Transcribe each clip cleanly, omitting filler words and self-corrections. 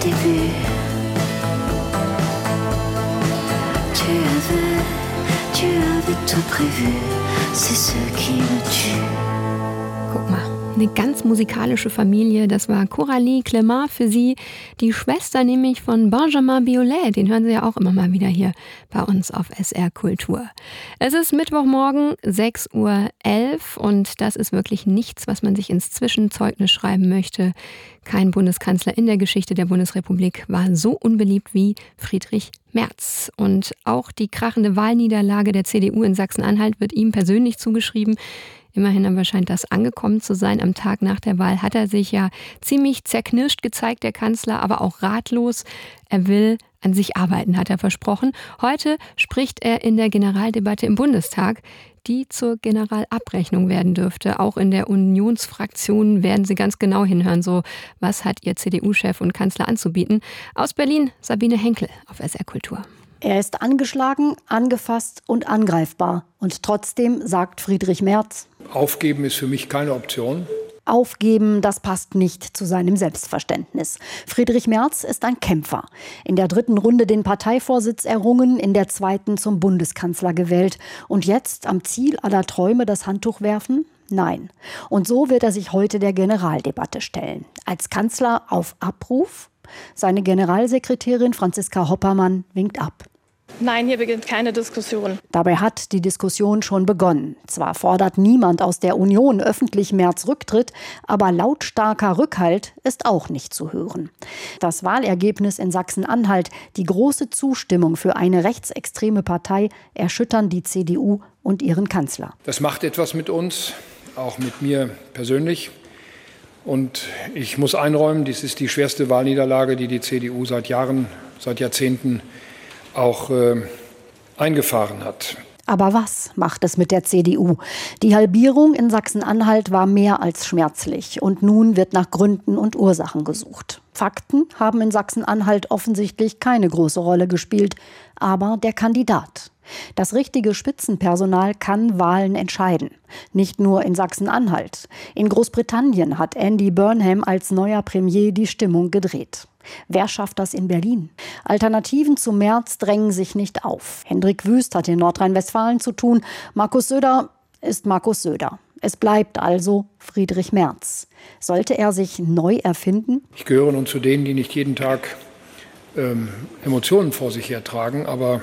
début. Tu avais tout prévu, c'est ce qui me tue. Guck mal, eine ganz musikalische Familie. Das war Coralie Clément für Sie, die Schwester nämlich von Benjamin Biolay. Den hören Sie ja auch immer mal wieder hier bei uns auf SR Kultur. Es ist Mittwochmorgen, 6:11 Uhr und das ist wirklich nichts, was man sich ins Zwischenzeugnis schreiben möchte. Kein Bundeskanzler in der Geschichte der Bundesrepublik war so unbeliebt wie Friedrich Merz. Und auch die krachende Wahlniederlage der CDU in Sachsen-Anhalt wird ihm persönlich zugeschrieben. Immerhin aber scheint das angekommen zu sein. Am Tag nach der Wahl hat er sich ja ziemlich zerknirscht gezeigt, der Kanzler, aber auch ratlos. Er will an sich arbeiten, hat er versprochen. Heute spricht er in der Generaldebatte im Bundestag, die zur Generalabrechnung werden dürfte. Auch in der Unionsfraktion werden sie ganz genau hinhören, so was hat ihr CDU-Chef und Kanzler anzubieten. Aus Berlin Sabine Henkel auf SR Kultur. Er ist angeschlagen, angefasst und angreifbar. Und trotzdem sagt Friedrich Merz: Aufgeben ist für mich keine Option. Aufgeben, das passt nicht zu seinem Selbstverständnis. Friedrich Merz ist ein Kämpfer. In der 3. Runde den Parteivorsitz errungen, in der 2. zum Bundeskanzler gewählt. Und jetzt am Ziel aller Träume das Handtuch werfen? Nein. Und so wird er sich heute der Generaldebatte stellen. Als Kanzler auf Abruf? Seine Generalsekretärin Franziska Hoppermann winkt ab. Nein, hier beginnt keine Diskussion. Dabei hat die Diskussion schon begonnen. Zwar fordert niemand aus der Union öffentlich Merz Rücktritt, aber lautstarker Rückhalt ist auch nicht zu hören. Das Wahlergebnis in Sachsen-Anhalt, die große Zustimmung für eine rechtsextreme Partei erschüttern die CDU und ihren Kanzler. Das macht etwas mit uns, auch mit mir persönlich. Und ich muss einräumen, dies ist die schwerste Wahlniederlage, die die CDU seit Jahrzehnten auch eingefahren hat. Aber was macht es mit der CDU? Die Halbierung in Sachsen-Anhalt war mehr als schmerzlich. Und nun wird nach Gründen und Ursachen gesucht. Fakten haben in Sachsen-Anhalt offensichtlich keine große Rolle gespielt. Aber der Kandidat. Das richtige Spitzenpersonal kann Wahlen entscheiden. Nicht nur in Sachsen-Anhalt. In Großbritannien hat Andy Burnham als neuer Premier die Stimmung gedreht. Wer schafft das in Berlin? Alternativen zu Merz drängen sich nicht auf. Hendrik Wüst hat in Nordrhein-Westfalen zu tun. Markus Söder ist Markus Söder. Es bleibt also Friedrich Merz. Sollte er sich neu erfinden? Ich gehöre nun zu denen, die nicht jeden Tag Emotionen vor sich hertragen, aber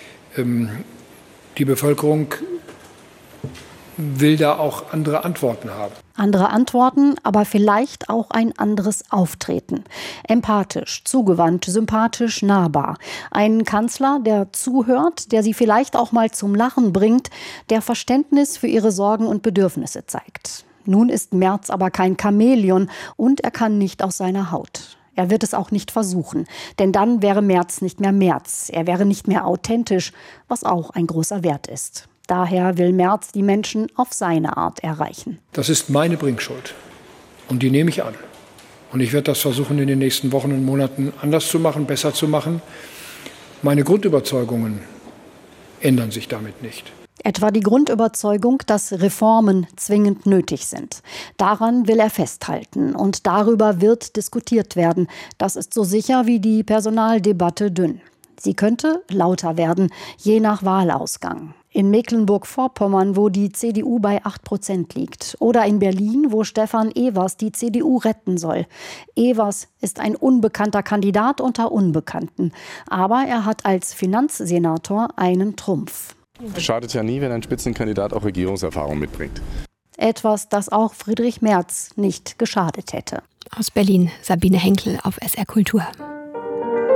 die Bevölkerung will da auch andere Antworten haben. Andere Antworten, aber vielleicht auch ein anderes Auftreten. Empathisch, zugewandt, sympathisch, nahbar. Ein Kanzler, der zuhört, der sie vielleicht auch mal zum Lachen bringt, der Verständnis für ihre Sorgen und Bedürfnisse zeigt. Nun ist Merz aber kein Chamäleon und er kann nicht aus seiner Haut. Er wird es auch nicht versuchen, denn dann wäre Merz nicht mehr Merz. Er wäre nicht mehr authentisch, was auch ein großer Wert ist. Daher will Merz die Menschen auf seine Art erreichen. Das ist meine Bringschuld und die nehme ich an. Und ich werde das versuchen, in den nächsten Wochen und Monaten anders zu machen, besser zu machen. Meine Grundüberzeugungen ändern sich damit nicht. Etwa die Grundüberzeugung, dass Reformen zwingend nötig sind. Daran will er festhalten und darüber wird diskutiert werden. Das ist so sicher wie die Personaldebatte dünn. Sie könnte lauter werden, je nach Wahlausgang. In Mecklenburg-Vorpommern, wo die CDU bei 8% liegt. Oder in Berlin, wo Stefan Evers die CDU retten soll. Evers ist ein unbekannter Kandidat unter Unbekannten. Aber er hat als Finanzsenator einen Trumpf. Schadet ja nie, wenn ein Spitzenkandidat auch Regierungserfahrung mitbringt. Etwas, das auch Friedrich Merz nicht geschadet hätte. Aus Berlin Sabine Henkel auf SR Kultur.